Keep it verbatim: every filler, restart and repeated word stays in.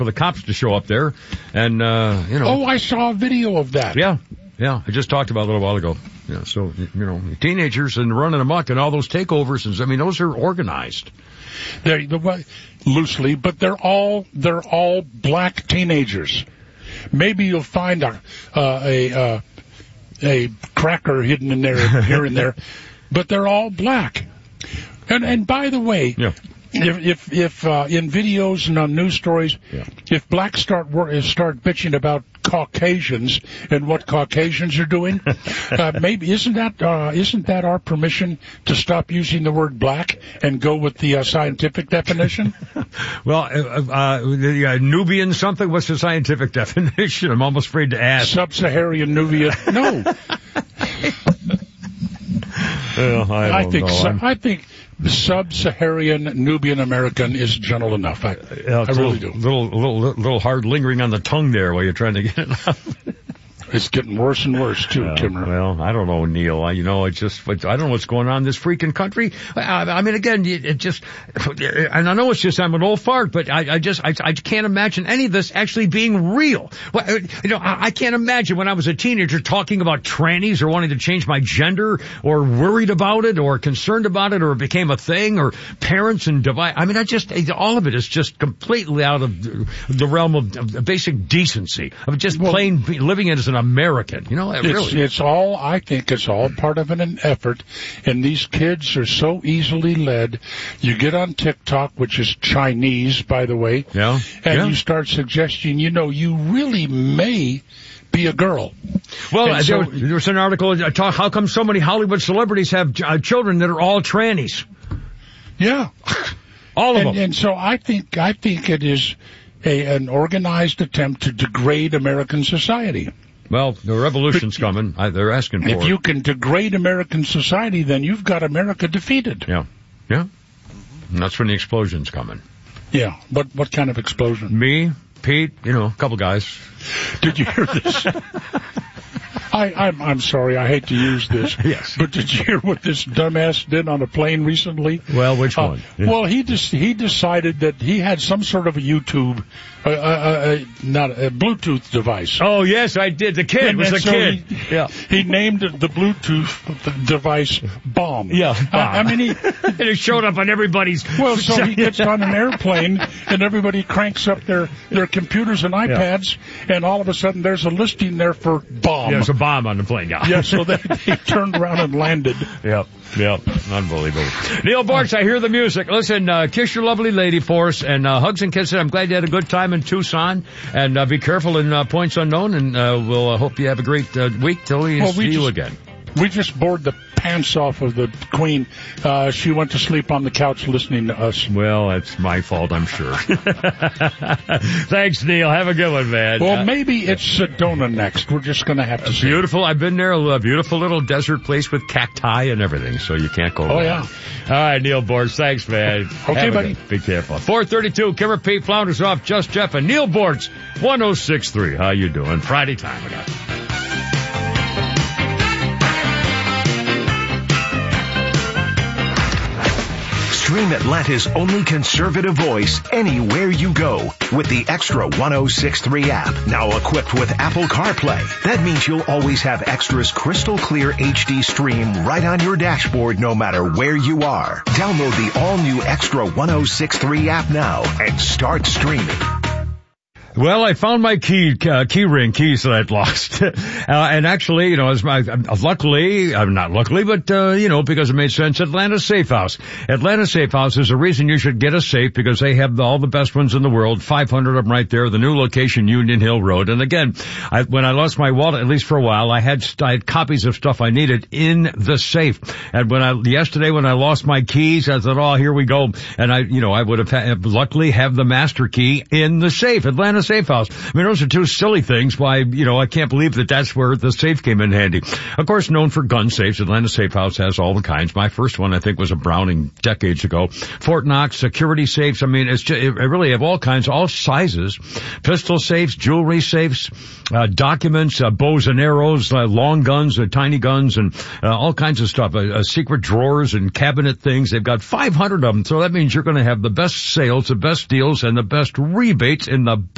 for the cops to show up there. And, uh, you know. Oh, I saw a video of that. Yeah. Yeah. I just talked about it a little while ago. Yeah. So, you know, teenagers and running amok and all those takeovers. And I mean, those are organized. They're, they're loosely, but they're all, they're all black teenagers. Maybe you'll find a, uh, a, uh, a cracker hidden in there, here and there, but they're all black. And, and by the way, yeah. if, if, if, uh, in videos and on news stories, yeah. if blacks start, start bitching about Caucasians and what Caucasians are doing, uh, maybe isn't that uh, isn't that our permission to stop using the word black and go with the uh, scientific definition? Well, uh, uh, the uh, Nubian something. What's the scientific definition? I'm almost afraid to ask. Sub-Saharan Nubian. No. well, I, I don't think know. so, I think Sub-Saharan Nubian American is gentle enough. I, yeah, I really little, do. Little, little, little hard lingering on the tongue there while you're trying to get it out. It's getting worse and worse too, uh, Timmer. Well, I don't know, Neil. I, you know, it's just, I don't know what's going on in this freaking country. I, I mean, again, it just, and I know it's just, I'm an old fart, but I, I just, I, I can't imagine any of this actually being real. Well, you know, I, I can't imagine when I was a teenager talking about trannies or wanting to change my gender or worried about it or concerned about it or it became a thing or parents and divide. I mean, I just, all of it is just completely out of the realm of, of basic decency of just well, plain living it as an American, you know, it's, really. It's all, I think it's all part of an, an effort, and these kids are so easily led. You get on TikTok, which is Chinese, by the way, yeah, and yeah. you start suggesting, you know, you really may be a girl. Well, there, so, was, there was an article, uh, talk, how come so many Hollywood celebrities have uh, children that are all trannies? Yeah. All of and, them. And so I think, I think it is a, an organized attempt to degrade American society. Well, the revolution's but, coming. I, they're asking for if it. If you can degrade American society, then you've got America defeated. Yeah. Yeah. And that's when the explosion's coming. Yeah. But what kind of explosion? Me, Pete, you know, a couple guys. Did you hear this? I, I'm, I'm sorry, I hate to use this. Yes. But did you hear what this dumbass did on a plane recently? Well, which uh, one? Yeah. Well, he just, he decided that he had some sort of a YouTube, uh, uh, uh, not a Bluetooth device. Oh, yes, I did. The kid and, was and a so kid. He, yeah. He named the Bluetooth device Bomb. Yeah, Bomb. I, I mean, he... and it showed up on everybody's... Well, so he gets on an airplane, and everybody cranks up their, their computers and iPads, yeah. and all of a sudden there's a listing there for Bomb. Yeah, there's a bomb on the plane, yeah. Yeah, so they, they turned around and landed. Yep, yep. Unbelievable. Neil Bortz, I hear the music. Listen, uh, kiss your lovely lady for us, and uh, hugs and kisses. I'm glad you had a good time in Tucson, and uh, be careful in uh, points unknown, and uh, we'll uh, hope you have a great uh, week till we well, see we you just, again. We just bored the pants off of the Queen. Uh, she went to sleep on the couch listening to us. Well, that's my fault, I'm sure. Thanks, Neil. Have a good one, man. Well, uh, maybe it's Sedona next. We're just going to have to see. Beautiful. I've been there. A beautiful little desert place with cacti and everything, so you can't go wrong. Oh, yeah. All right, Neil Bortz. Thanks, man. Okay, buddy. Be careful. four thirty-two, Kimmer Pete flounders off Just Jeff and Neil Bortz, one oh six point three. How you doing? Friday time again. Stream Atlanta's only conservative voice anywhere you go with the Extra one oh six point three app. Now equipped with Apple CarPlay. That means you'll always have Extra's crystal clear H D stream right on your dashboard no matter where you are. Download the all-new Extra one oh six point three app now and start streaming. Well, I found my key, uh, key ring keys that I'd lost. uh, and actually, you know, as my, uh, luckily, uh, not luckily, but, uh, you know, because it made sense, Atlanta Safe House. Atlanta Safe House is the reason you should get a safe because they have all the best ones in the world. five hundred of them right there. The new location, Union Hill Road. And again, I, when I lost my wallet, at least for a while, I had, I had copies of stuff I needed in the safe. And when I, yesterday when I lost my keys, I thought, oh, here we go. And I, you know, I would have had, luckily have the master key in the safe. Atlanta Safe House. I mean, those are two silly things. Why, you know, I can't believe that that's where the safe came in handy. Of course, known for gun safes, Atlanta Safe House has all the kinds. My first one, I think, was a Browning decades ago. Fort Knox, security safes. I mean, it's just, it really have all kinds, all sizes. Pistol safes, jewelry safes, uh, documents, uh, bows and arrows, uh, long guns, uh, tiny guns, and uh, all kinds of stuff. Uh, uh, secret drawers and cabinet things. They've got five hundred of them. So that means you're going to have the best sales, the best deals, and the best rebates in the